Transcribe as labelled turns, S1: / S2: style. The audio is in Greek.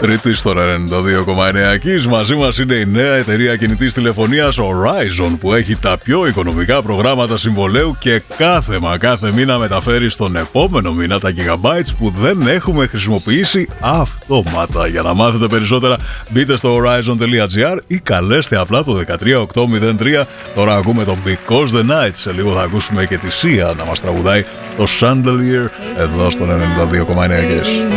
S1: Τρίτη στο 92,9 Kiss. Μαζί μας είναι η νέα εταιρεία κινητής τηλεφωνίας Horizon, που έχει τα πιο οικονομικά προγράμματα συμβολαίου και κάθε μήνα μεταφέρει στον επόμενο μήνα τα gigabytes που δεν έχουμε χρησιμοποιήσει αυτόματα. Για να μάθετε περισσότερα, μπείτε στο horizon.gr ή καλέστε απλά το 13803. Τώρα ακούμε το Because the Night. Σε λίγο θα ακούσουμε και τη Sia να μας τραγουδάει το Chandelier εδώ στον 92,9 Kiss.